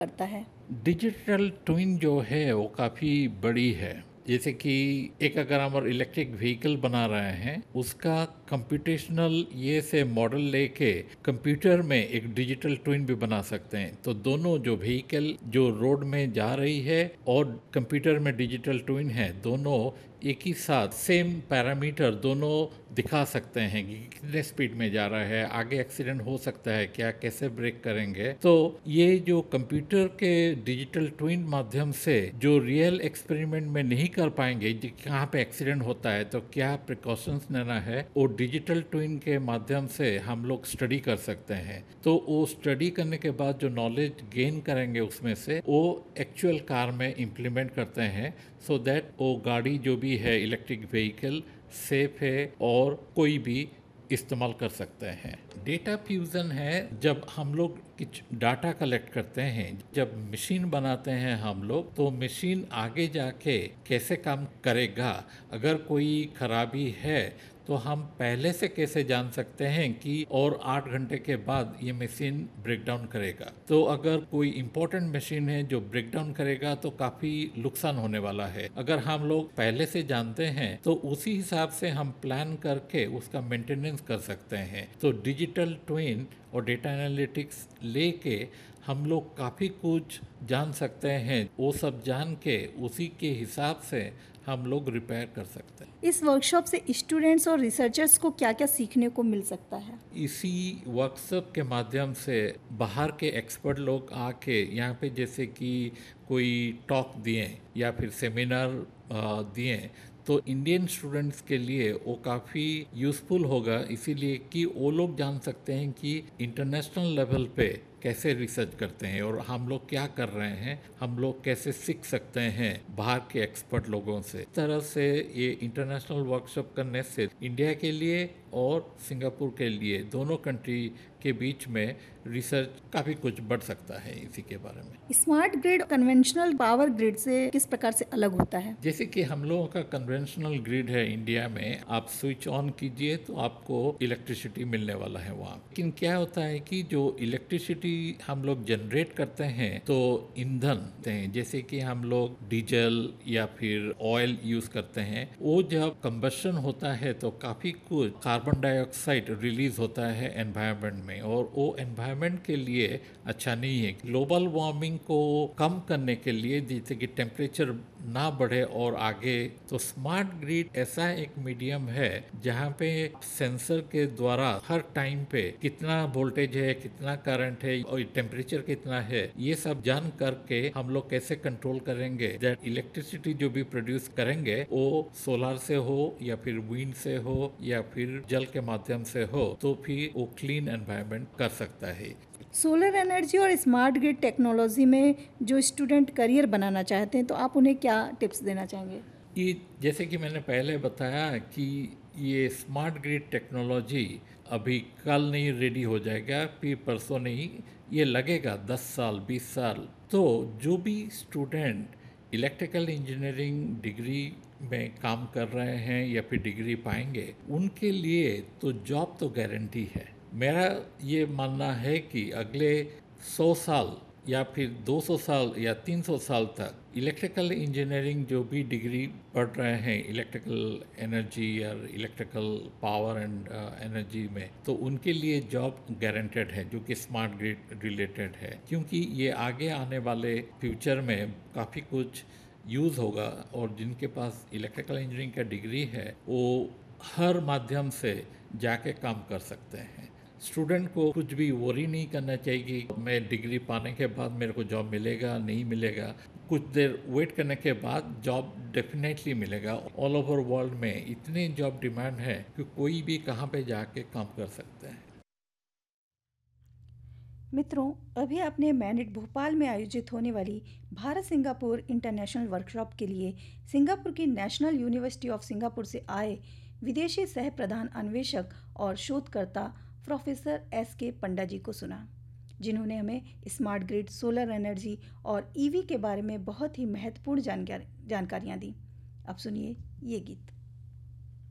करता है? Digital twin जो है वो काफ़ी बड़ी है। जैसे कि एक अगर हम इलेक्ट्रिक व्हीकल बना रहे हैं, उसका कंप्यूटेशनल ये से मॉडल लेके कंप्यूटर में एक डिजिटल ट्विन भी बना सकते हैं। तो दोनों जो व्हीकल जो रोड में जा रही है और कंप्यूटर में डिजिटल ट्विन है, दोनों एक ही साथ सेम पैरामीटर दोनों दिखा सकते हैं कि कितने स्पीड में जा रहा है, आगे एक्सीडेंट हो सकता है क्या, कैसे ब्रेक करेंगे। तो ये जो कंप्यूटर के डिजिटल ट्विन माध्यम से जो रियल एक्सपेरिमेंट में नहीं कर पाएंगे, कहाँ पे एक्सीडेंट होता है तो क्या प्रिकॉशंस लेना है, वो डिजिटल ट्विन के माध्यम से हम लोग स्टडी कर सकते हैं। तो वो स्टडी करने के बाद जो नॉलेज गेन करेंगे उसमें से वो एक्चुअल कार में इम्प्लीमेंट करते हैं, सो दैट वो गाड़ी जो भी है इलेक्ट्रिक व्हीकल सेफ है और कोई भी इस्तेमाल कर सकते हैं। डेटा फ्यूज़न है जब हम लोग कुछ डाटा कलेक्ट करते हैं, जब मशीन बनाते हैं हम लोग, तो मशीन आगे जाके कैसे काम करेगा, अगर कोई खराबी है तो हम पहले से कैसे जान सकते हैं कि और 8 घंटे के बाद ये मशीन ब्रेक डाउन करेगा। तो अगर कोई इम्पोर्टेंट मशीन है जो ब्रेक डाउन करेगा तो काफ़ी नुकसान होने वाला है। अगर हम लोग पहले से जानते हैं तो उसी हिसाब से हम प्लान करके उसका मेंटेनेंस कर सकते हैं। तो डिजिटल ट्विन और डेटा एनालिटिक्स लेके हम लोग काफ़ी कुछ जान सकते हैं। वो सब जान के उसी के हिसाब से हम लोग रिपेयर कर सकते हैं। इस वर्कशॉप से स्टूडेंट्स और रिसर्चर्स को क्या-क्या सीखने को मिल सकता है? इसी वर्कशॉप के माध्यम से बाहर के एक्सपर्ट लोग आके यहाँ पे जैसे कि कोई टॉक दिए या फिर सेमिनार दिए, तो इंडियन स्टूडेंट्स के लिए वो काफ़ी यूज़फुल होगा, इसीलिए कि वो लोग जान सकते हैं कि इंटरनेशनल लेवल पे कैसे रिसर्च करते हैं और हम लोग क्या कर रहे हैं, हम लोग कैसे सीख सकते हैं बाहर के एक्सपर्ट लोगों से। इस तरह से ये इंटरनेशनल वर्कशॉप करने से इंडिया के लिए और सिंगापुर के लिए दोनों कंट्री के बीच में रिसर्च काफ़ी कुछ बढ़ सकता है इसी के बारे में। Smart grid conventional power grid से किस प्रकार से अलग होता है? जैसे कि हम लोगों का कन्वेंशनल ग्रिड है इंडिया में, आप स्विच ऑन कीजिए तो आपको इलेक्ट्रिसिटी मिलने वाला है वहाँ। लेकिन क्या होता है कि जो इलेक्ट्रिसिटी हम लोग जनरेट करते हैं तो ईंधन हैं, जैसे कि हम लोग डीजल या फिर ऑयल यूज करते हैं, वो जब कंबशन होता है तो काफ़ी कुछ कार्बन डाइऑक्साइड रिलीज होता है एनवायरनमेंट में और वो एनवायरनमेंट के लिए अच्छा नहीं है। ग्लोबल वार्मिंग को कम करने के लिए, जैसे कि टेम्परेचर ना बढ़े और आगे, तो स्मार्ट ग्रिड ऐसा एक मीडियम है जहाँ पे सेंसर के द्वारा हर टाइम पे कितना वोल्टेज है, कितना करंट है और टेम्परेचर कितना है, ये सब जान करके हम लोग कैसे कंट्रोल करेंगे दैट इलेक्ट्रिसिटी जो भी प्रोड्यूस करेंगे वो सोलर से हो या फिर विंड से हो या फिर जल के माध्यम से हो, तो फिर वो क्लीन एनवायरनमेंट कर सकता है। सोलर एनर्जी और स्मार्ट ग्रिड टेक्नोलॉजी में जो स्टूडेंट करियर बनाना चाहते हैं तो आप उन्हें क्या टिप्स देना चाहेंगे? ये जैसे कि मैंने पहले बताया कि ये स्मार्ट ग्रिड टेक्नोलॉजी अभी कल नहीं रेडी हो जाएगा, फिर परसों नहीं, ये लगेगा 10 साल 20 साल। तो जो भी स्टूडेंट इलेक्ट्रिकल इंजीनियरिंग डिग्री में काम कर रहे हैं या फिर डिग्री पाएंगे, उनके लिए तो जॉब तो गारंटी है। मेरा ये मानना है कि अगले 100 साल या फिर 200 साल या 300 साल तक इलेक्ट्रिकल इंजीनियरिंग जो भी डिग्री पढ़ रहे हैं इलेक्ट्रिकल एनर्जी या इलेक्ट्रिकल पावर एंड एनर्जी में, तो उनके लिए जॉब गारंटेड है जो कि स्मार्ट ग्रिड रिलेटेड है, क्योंकि ये आगे आने वाले फ्यूचर में काफ़ी कुछ यूज़ होगा और जिनके पास इलेक्ट्रिकल इंजीनियरिंग का डिग्री है वो हर माध्यम से जाके काम कर सकते हैं। स्टूडेंट को कुछ भी वरी नहीं करना चाहिए कि मैं डिग्री पाने के बाद मेरे को जॉब मिलेगा नहीं मिलेगा। कुछ देर वेट करने के बाद जॉब डेफिनेटली मिलेगा। ऑल ओवर वर्ल्ड में इतने जॉब डिमांड है कि कोई भी कहाँ पे जाके काम कर सकते हैं। मित्रों, अभी आपने मैनिट भोपाल में आयोजित होने वाली भारत सिंगापुर इंटरनेशनल वर्कशॉप के लिए सिंगापुर की नेशनल यूनिवर्सिटी ऑफ सिंगापुर से आए विदेशी सह प्रधान अन्वेषक और शोधकर्ता प्रोफेसर S.K. पंडा जी को सुना, जिन्होंने हमें स्मार्ट ग्रिड, सोलर एनर्जी और ईवी के बारे में बहुत ही महत्वपूर्ण जानकारियाँ दी। अब सुनिए ये गीत।